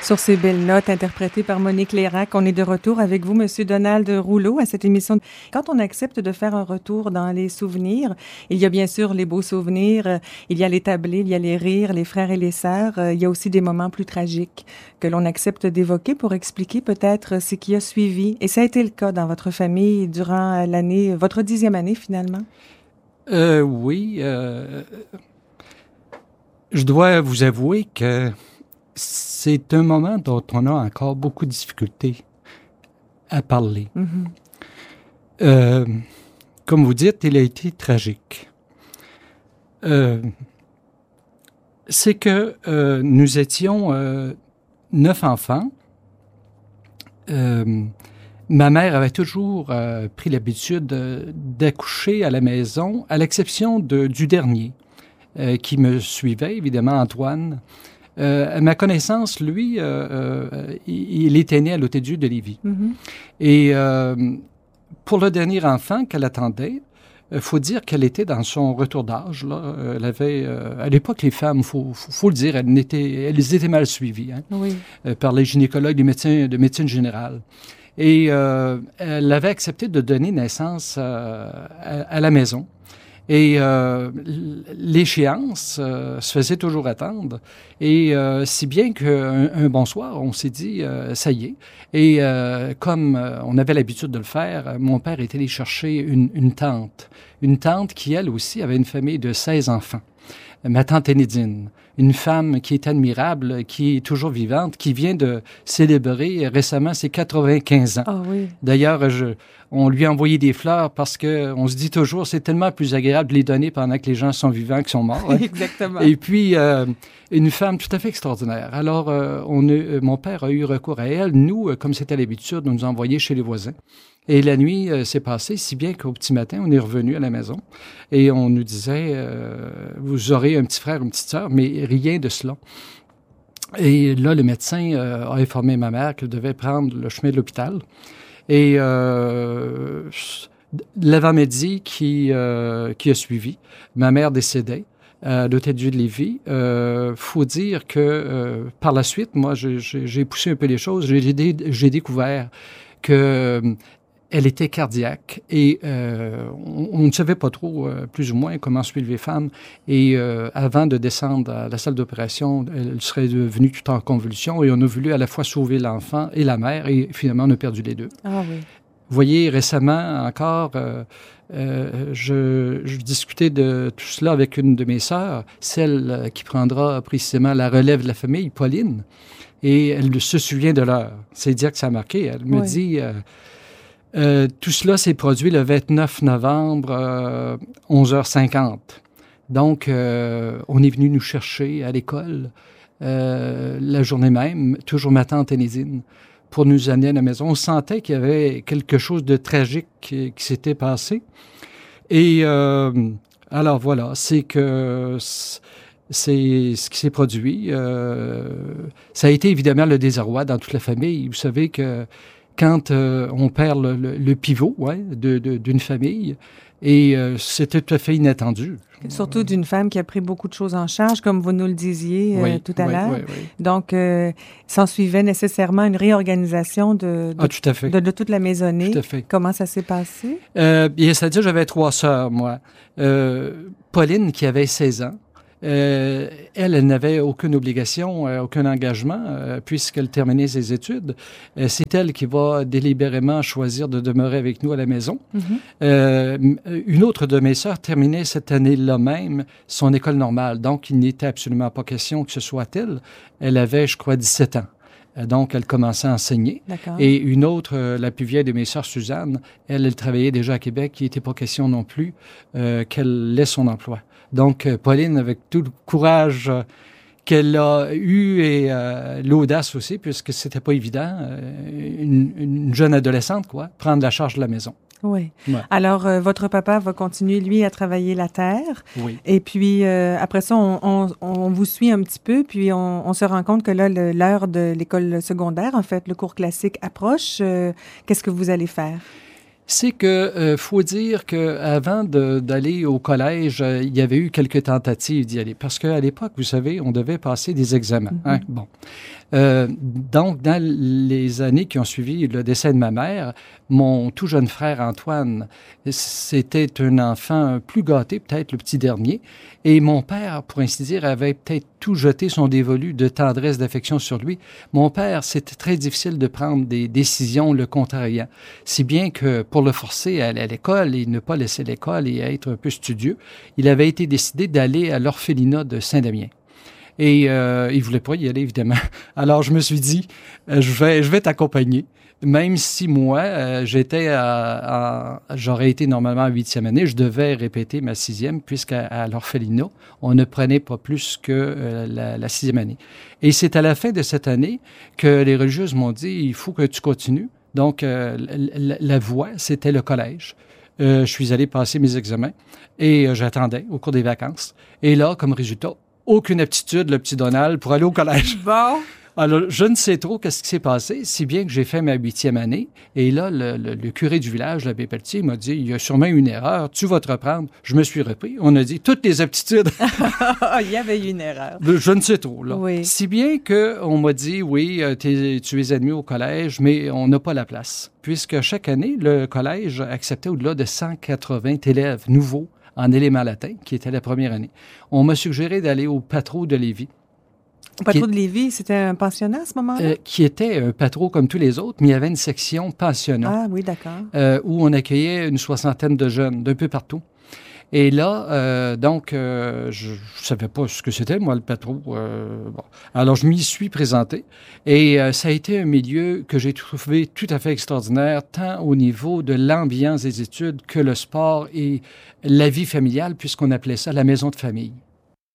Sur ces belles notes interprétées par Monique Lérac, on est de retour avec vous, Monsieur Donald Rouleau, à cette émission. Quand on accepte de faire un retour dans les souvenirs, il y a bien sûr les beaux souvenirs, il y a les tablés, il y a les rires, les frères et les sœurs, il y a aussi des moments plus tragiques que l'on accepte d'évoquer pour expliquer peut-être ce qui a suivi. Et ça a été le cas dans votre famille durant l'année, votre 10e année finalement? Oui. Je dois vous avouer que c'est un moment dont on a encore beaucoup de difficultés à parler. Mm-hmm. Comme vous dites, il a été tragique. C'est que nous étions 9 enfants. Ma mère avait toujours pris l'habitude d'accoucher à la maison, à l'exception du dernier, qui me suivait, évidemment, Antoine. À ma connaissance, lui, il était né à l'Hôtel-Dieu de Lévis. Mm-hmm. Et pour le dernier enfant qu'elle attendait, faut dire qu'elle était dans son retour d'âge. Là. Elle avait, à l'époque, les femmes, faut le dire, elles étaient mal suivies oui. Par les gynécologues, les médecins de médecine générale. Et elle avait accepté de donner naissance à la maison. Et l'échéance se faisait toujours attendre. Et si bien qu'un bon soir, on s'est dit, ça y est. Et comme on avait l'habitude de le faire, mon père est allé chercher une tante. Une tante qui, elle aussi, avait une famille de 16 enfants. Ma tante Enidine, une femme qui est admirable, qui est toujours vivante, qui vient de célébrer récemment ses 95 ans. Oh oui. D'ailleurs, on lui a envoyé des fleurs parce que on se dit toujours, c'est tellement plus agréable de les donner pendant que les gens sont vivants que sont morts. Hein? Exactement. Et puis, une femme tout à fait extraordinaire. Alors, mon père a eu recours à elle. Nous, comme c'était l'habitude, on nous a envoyés chez les voisins. Et la nuit s'est passée, si bien qu'au petit matin, on est revenu à la maison et on nous disait, vous aurez un petit frère, une petite sœur, mais rien de cela. Et là, le médecin a informé ma mère qu'elle devait prendre le chemin de l'hôpital. Et l'avant-midi qui a suivi, ma mère décédait à l'Hôtel-Dieu de Lévis. Faut dire que par la suite, moi, j'ai poussé un peu les choses. J'ai découvert que elle était cardiaque et on ne savait pas trop, plus ou moins, comment suivre les femmes. Et avant de descendre à la salle d'opération, elle serait devenue tout en convulsion et on a voulu à la fois sauver l'enfant et la mère et finalement on a perdu les deux. Ah oui. Vous voyez, récemment encore, je discutais de tout cela avec une de mes sœurs, celle qui prendra précisément la relève de la famille, Pauline, et elle se souvient de l'heure. C'est dire que ça a marqué. Elle me dit... tout cela s'est produit le 29 novembre, 11h50. Donc, on est venu nous chercher à l'école la journée même, toujours ma tante Enidine, pour nous amener à la maison. On sentait qu'il y avait quelque chose de tragique qui s'était passé. Et alors voilà, c'est ce qui s'est produit. Ça a été évidemment le désarroi dans toute la famille. Vous savez que quand on perd le pivot d'une famille, et c'était tout à fait inattendu. Surtout d'une femme qui a pris beaucoup de choses en charge, comme vous nous le disiez tout à l'heure. Oui. Donc, s'en suivait nécessairement une réorganisation de toute la maisonnée. Tout à fait. Comment ça s'est passé? Bien, c'est-à-dire, j'avais 3 sœurs, moi. Pauline, qui avait 16 ans. Elle n'avait aucune obligation, aucun engagement, puisqu'elle terminait ses études. C'est elle qui va délibérément choisir de demeurer avec nous à la maison. Mm-hmm. Une autre de mes sœurs terminait cette année-là même son école normale, donc il n'était absolument pas question que ce soit elle. Elle avait, je crois, 17 ans. Donc, elle commençait à enseigner. D'accord. Et une autre, la plus vieille de mes sœurs, Suzanne, elle travaillait déjà à Québec. Il n'était pas question non plus qu'elle laisse son emploi. Donc, Pauline, avec tout le courage qu'elle a eu et l'audace aussi, puisque c'était pas évident, une jeune adolescente, prendre la charge de la maison. Oui. Ouais. Alors, votre papa va continuer, lui, à travailler la terre. Oui. Et puis, après ça, on vous suit un petit peu, puis on se rend compte que là, l'heure de l'école secondaire, en fait, le cours classique approche. Qu'est-ce que vous allez faire? C'est que faut dire qu'avant d'aller au collège, il y avait eu quelques tentatives d'y aller. Parce qu'à l'époque, vous savez, on devait passer des examens. Mm-hmm. Bon. Donc, dans les années qui ont suivi le décès de ma mère, mon tout jeune frère Antoine, c'était un enfant plus gâté, peut-être le petit dernier, et mon père, pour ainsi dire, avait peut-être tout jeté son dévolu de tendresse, d'affection sur lui. Mon père, c'était très difficile de prendre des décisions le contrariant, si bien que pour le forcer à aller à l'école et ne pas laisser l'école et être un peu studieux, il avait été décidé d'aller à l'orphelinat de Saint-Damien. Et il voulait pas y aller, évidemment. Alors, je me suis dit, je vais t'accompagner. Même si moi, j'aurais été normalement en 8e année, je devais répéter ma 6e, puisqu'à l'orphelinat, on ne prenait pas plus que la 6e année. Et c'est à la fin de cette année que les religieuses m'ont dit, il faut que tu continues. Donc, la voie, c'était le collège. Je suis allé passer mes examens et j'attendais au cours des vacances. Et là, comme résultat, aucune aptitude, le petit Donald, pour aller au collège. Bon. Alors, je ne sais trop qu'est-ce qui s'est passé, si bien que j'ai fait ma 8e année. Et là, le curé du village, l'abbé Pelletier, m'a dit, il y a sûrement une erreur, tu vas te reprendre. Je me suis repris. On a dit, toutes les aptitudes. Il y avait une erreur. Je ne sais trop, là. Oui. Si bien qu'on m'a dit, oui, tu es admis au collège, mais on n'a pas la place. Puisque chaque année, le collège acceptait au-delà de 180 élèves nouveaux en éléments latins, qui était la première année. On m'a suggéré d'aller au Patro de Lévis. Au Patro de Lévis, c'était un pensionnat à ce moment-là? Qui était un patro comme tous les autres, mais il y avait une section pensionnat. Ah oui, d'accord. Où on accueillait une 60aine de jeunes d'un peu partout. Et là, je ne savais pas ce que c'était, moi, le patro. Bon. Alors, je m'y suis présenté. Et ça a été un milieu que j'ai trouvé tout à fait extraordinaire, tant au niveau de l'ambiance des études que le sport et la vie familiale, puisqu'on appelait ça la maison de famille.